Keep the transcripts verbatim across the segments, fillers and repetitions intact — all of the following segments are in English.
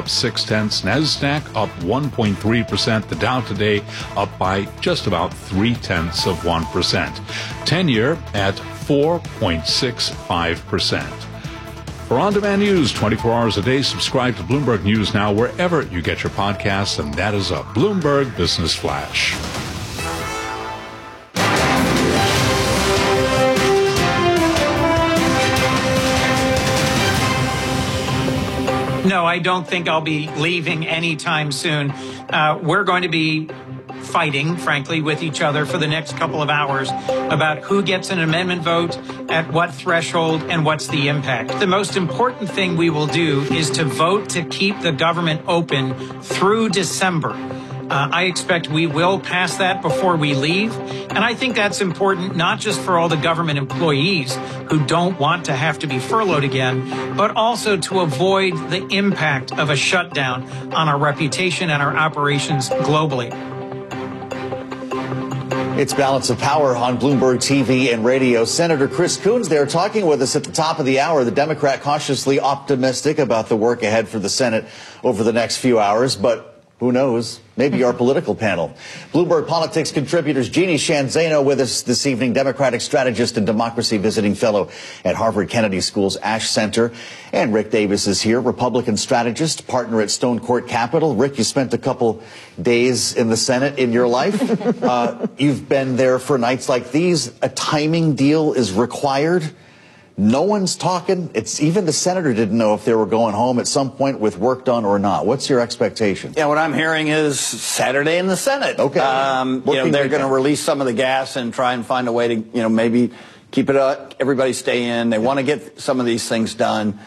up six tenths. NASDAQ up one point three percent. The Dow today up by just about three tenths of one percent. ten-year at four point six five percent. For on-demand news twenty-four hours a day, subscribe to Bloomberg News Now wherever you get your podcasts, and that is a Bloomberg Business Flash. No, I don't think I'll be leaving anytime soon. Uh, we're going to be fighting, frankly, with each other for the next couple of hours about who gets an amendment vote, at what threshold, and what's the impact. The most important thing we will do is to vote to keep the government open through December. Uh, I expect we will pass that before we leave. And I think that's important not just for all the government employees who don't want to have to be furloughed again, but also to avoid the impact of a shutdown on our reputation and our operations globally. It's Balance of Power on Bloomberg T V and radio. Senator Chris Coons there talking with us at the top of the hour. The Democrat cautiously optimistic about the work ahead for the Senate over the next few hours, but who knows? Maybe our political panel. Bloomberg Politics contributors Jeannie Sheehan Zaino with us this evening, Democratic strategist and democracy visiting fellow at Harvard Kennedy School's Ash Center. And Rick Davis is here, Republican strategist, partner at Stone Court Capital. Rick, you spent a couple days in the Senate in your life. uh, you've been there for nights like these. A timing deal is required. No one's talking. It's even the senator didn't know if they were going home at some point with work done or not. What's your expectation? Yeah, what I'm hearing is Saturday in the Senate. Okay. Um, you know, they're going to release some of the gas and try and find a way to, you know, maybe keep it up. Everybody stay in. They want to get some of these things done.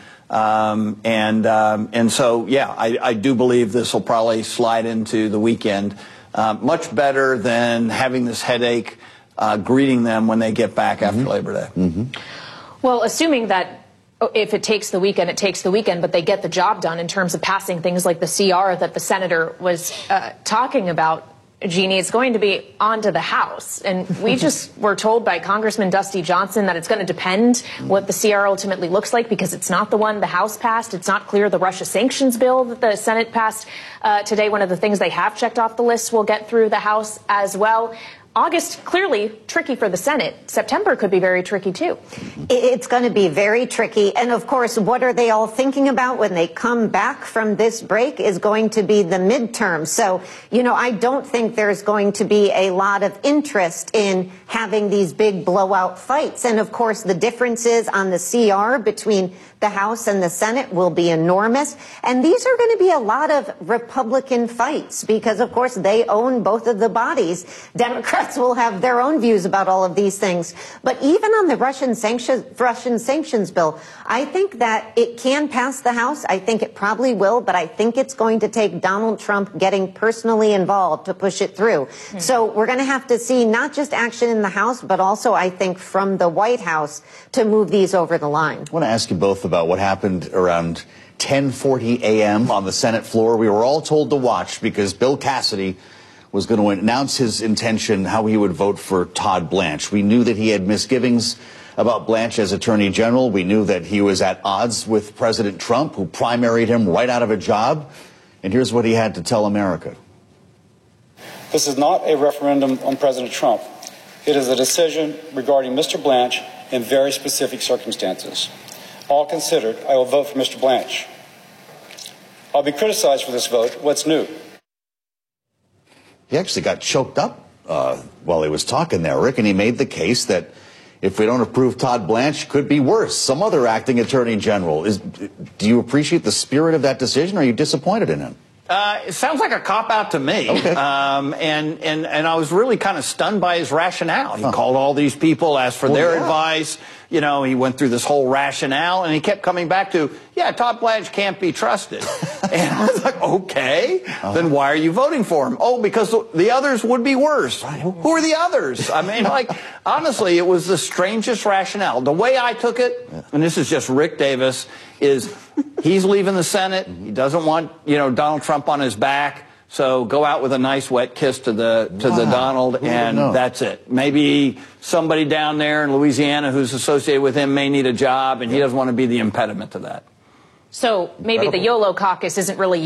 Um, and um, and so, yeah, I, I do believe this will probably slide into the weekend. Uh, much better than having this headache uh, greeting them when they get back after mm-hmm. Labor Day. Mm-hmm. Well, assuming that if it takes the weekend, it takes the weekend, but they get the job done in terms of passing things like the C R that the senator was uh, talking about, Jeannie, it's going to be on to the House. And we just were told by Congressman Dusty Johnson that it's going to depend what the C R ultimately looks like, because it's not the one the House passed. It's not clear the Russia sanctions bill that the Senate passed uh, today. One of the things they have checked off the list will get through the House as well. August, clearly tricky for the Senate. September could be very tricky, too. It's going to be very tricky. And, of course, what are they all thinking about when they come back from this break is going to be the midterm. So, you know, I don't think there's going to be a lot of interest in having these big blowout fights. And, of course, the differences on the C R between the House and the Senate will be enormous. And these are going to be a lot of Republican fights because, of course, they own both of the bodies. Democrats will have their own views about all of these things. But even on the Russian sanctions, Russian sanctions bill, I think that it can pass the House. I think it probably will, but I think it's going to take Donald Trump getting personally involved to push it through. Mm-hmm. So we're going to have to see not just action in the House, but also, I think, from the White House to move these over the line. I want to ask you both about what happened around ten forty a m on the Senate floor. We were all told to watch because Bill Cassidy was going to announce his intention, how he would vote for Todd Blanche. We knew that he had misgivings about Blanche as Attorney General. We knew that he was at odds with President Trump, who primaried him right out of a job. And here's what he had to tell America. This is not a referendum on President Trump. It is a decision regarding Mister Blanche in very specific circumstances. All considered, I will vote for Mister Blanche. I'll be criticized for this vote. What's new? He actually got choked up uh, while he was talking there, Rick, and he made the case that if we don't approve Todd Blanche, could be worse. Some other acting attorney general. Is, do you appreciate the spirit of that decision, or are you disappointed in him? Uh, it sounds like a cop-out to me. Okay. Um, and, and, and I was really kind of stunned by his rationale. He huh. called all these people, asked for well, their yeah. advice. You know, he went through this whole rationale, and he kept coming back to, yeah, Todd Blanche can't be trusted. And I was like, okay, uh-huh. then why are you voting for him? Oh, because the others would be worse. Right. Who are the others? I mean, like, honestly, it was the strangest rationale. The way I took it, yeah. and this is just Rick Davis, is he's leaving the Senate. He doesn't want, you know, Donald Trump on his back. So go out with a nice wet kiss to the to wow. the Donald, and that's it. Maybe somebody down there in Louisiana who's associated with him may need a job, and he doesn't want to be the impediment to that. So maybe Incredible. the YOLO caucus isn't really